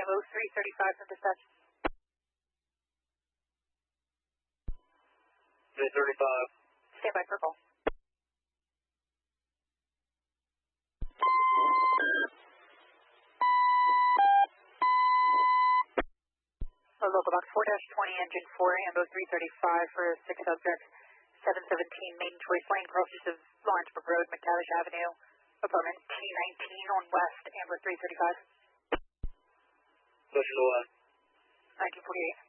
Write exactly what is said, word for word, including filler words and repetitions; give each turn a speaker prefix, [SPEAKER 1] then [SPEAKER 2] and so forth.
[SPEAKER 1] Ambo three thirty-five from dispatch.
[SPEAKER 2] three thirty-five.
[SPEAKER 1] Stand by for call. Oh, local box four twenty, engine four, Ambo three thirty-five for six subjects. seven seventeen Main Choice Lane, crosses of Lawrenceburg Road, McTavish Avenue, apartment T nineteen on West, Amber three thirty-five.
[SPEAKER 2] Push to the west.
[SPEAKER 1] nineteen forty-eight.